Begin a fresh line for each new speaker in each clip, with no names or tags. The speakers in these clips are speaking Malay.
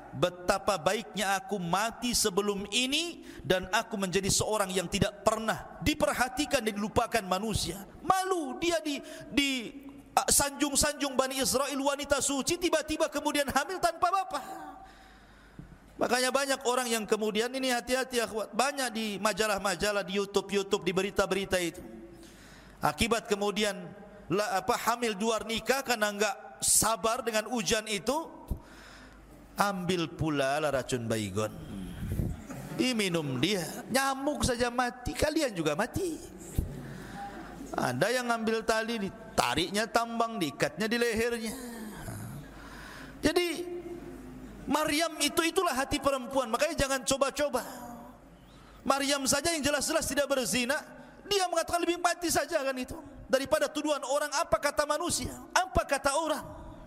betapa baiknya aku mati sebelum ini dan aku menjadi seorang yang tidak pernah diperhatikan dan dilupakan manusia. Malu dia di sanjung-sanjung Bani Israel, wanita suci, tiba-tiba kemudian hamil tanpa bapa. Makanya banyak orang yang kemudian, ini hati-hati akhwat, banyak di majalah-majalah, di YouTube, di berita-berita itu. Akibat kemudian hamil di luar nikah karena enggak sabar dengan ujian itu, ambil pula lah racun baygon, diminum dia, nyamuk saja mati, kalian juga mati. Ada yang ngambil tali, ditariknya tambang, diikatnya di lehernya. Jadi Maryam itulah hati perempuan. Makanya jangan coba-coba. Maryam saja yang jelas-jelas tidak berzina, dia mengatakan lebih mati saja kan itu, daripada tuduhan orang. Apa kata manusia, apa kata orang.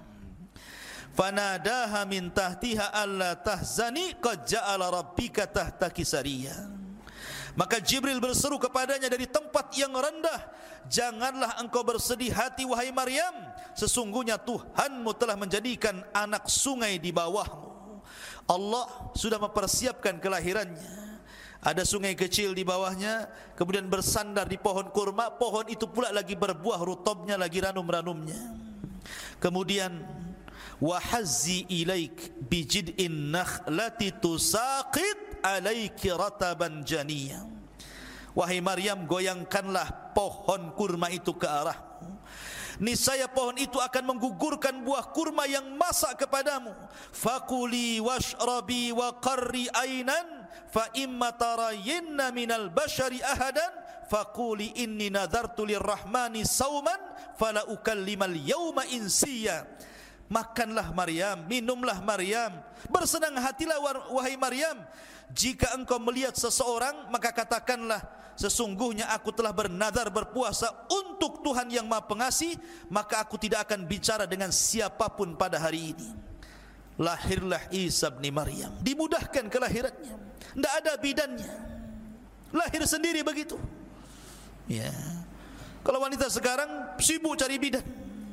Fanadaha min tahtiha alla tahzani qad ja'ala rabbika tahtaki sariya. Maka Jibril berseru kepadanya dari tempat yang rendah, janganlah engkau bersedih hati wahai Maryam, sesungguhnya Tuhanmu telah menjadikan anak sungai di bawahmu. Allah sudah mempersiapkan kelahirannya. Ada sungai kecil di bawahnya, kemudian bersandar di pohon kurma. Pohon itu pula lagi berbuah, rutobnya lagi ranum-ranumnya. Kemudian wahazzi ilaik bijid'in nakhlati tusaqit alaiki rataban janiyah. Wahai Maryam, goyangkanlah pohon kurma itu ke arahmu, niscaya pohon itu akan menggugurkan buah kurma yang masak kepadamu. Fakuli washrabi wa qarri ainan fa imma tarayinna minal bashari ahadan fakuli inni nadartu lirrahmani sauman fala ukallimal yawma insiya. Makanlah Maryam, minumlah Maryam, bersenang hatilah wahai Maryam. Jika engkau melihat seseorang, maka katakanlah, sesungguhnya aku telah bernadar berpuasa untuk Tuhan yang Maha Pengasih, maka aku tidak akan bicara dengan siapapun pada hari ini. Lahirlah Isa bin Maryam, dimudahkan kelahirannya, tidak ada bidannya, lahir sendiri begitu. Ya. Kalau wanita sekarang sibuk cari bidan,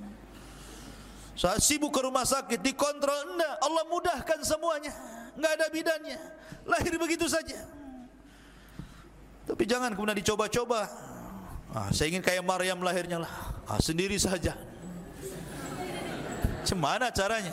saat sibuk ke rumah sakit dikontrol, enggak, Allah mudahkan semuanya, enggak ada bidannya, lahir begitu saja. Tapi jangan kemudian dicoba-coba. Saya ingin kayak Maryam lahirnya lah, sendiri saja. Cemana caranya?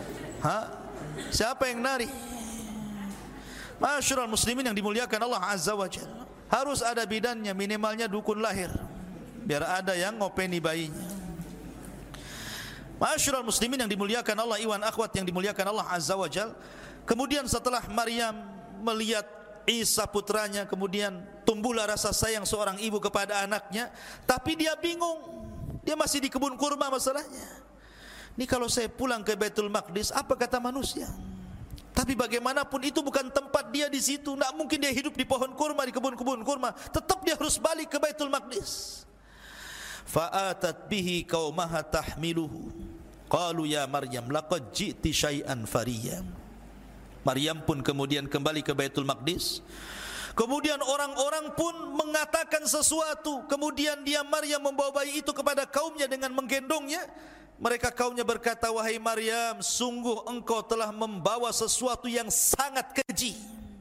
Siapa yang nari? Masyarul muslimin yang dimuliakan Allah Azza wa Jalla, harus ada bidannya, minimalnya dukun lahir, biar ada yang ngopeni bayinya. Masyarul muslimin yang dimuliakan Allah, iwan akhwat yang dimuliakan Allah Azza wa Jalla. Kemudian setelah Maryam melihat Isa putranya, kemudian tumbuhlah rasa sayang seorang ibu kepada anaknya. Tapi dia bingung, dia masih di kebun kurma masalahnya. Ini kalau saya pulang ke Baitul Maqdis, apa kata manusia? Tapi bagaimanapun itu bukan tempat dia di situ. Tidak mungkin dia hidup di pohon kurma, di kebun-kebun kurma. Tetap dia harus balik ke Baitul Maqdis. Fa'atat bihi qaumaha tahmiluhu qalu ya Maryam laqad ji'ti syai'an fariya. Maryam pun kemudian kembali ke Baitul Maqdis. Kemudian orang-orang pun mengatakan sesuatu. Kemudian dia Maryam membawa bayi itu kepada kaumnya dengan menggendongnya. Mereka kaumnya berkata, wahai Maryam, sungguh engkau telah membawa sesuatu yang sangat keji.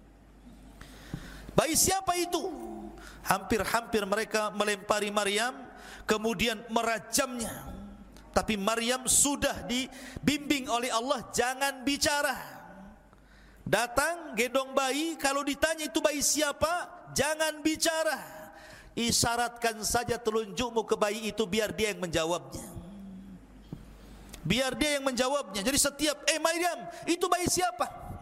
Bayi siapa itu? Hampir-hampir mereka melempari Maryam, kemudian merajamnya. Tapi Maryam sudah dibimbing oleh Allah, jangan bicara. Datang, gendong bayi, kalau ditanya itu bayi siapa, jangan bicara. Isyaratkan saja telunjukmu ke bayi itu, biar dia yang menjawabnya. Biar dia yang menjawabnya. Jadi setiap, Maryam, itu bayi siapa?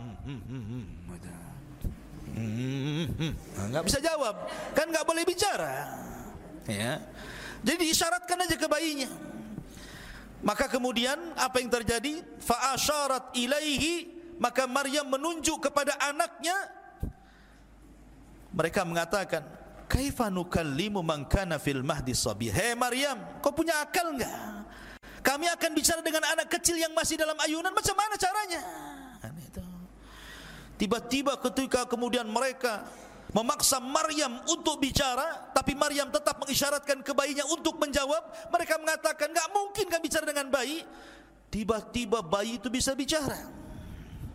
Enggak bisa jawab, kan enggak boleh bicara. Ya. Jadi diisyaratkan aja ke bayinya. Maka kemudian apa yang terjadi? Fa asyarat ilaihi, maka Maryam menunjuk kepada anaknya. Mereka mengatakan, kaifa nukallimu man kana fil mahdi sabiyya. Hei Maryam, kau punya akal enggak? Kami akan bicara dengan anak kecil yang masih dalam ayunan, macam mana caranya? Tiba-tiba ketika kemudian mereka memaksa Maryam untuk bicara, tapi Maryam tetap mengisyaratkan ke bayinya untuk menjawab. Mereka mengatakan, enggak mungkin kami bicara dengan bayi. Tiba-tiba bayi itu bisa bicara.